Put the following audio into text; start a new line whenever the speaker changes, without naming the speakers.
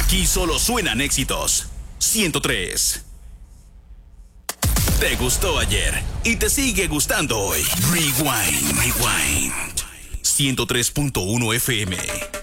Aquí solo suenan éxitos. 103. Te gustó ayer y te sigue gustando hoy. Rewind. 103.1 FM.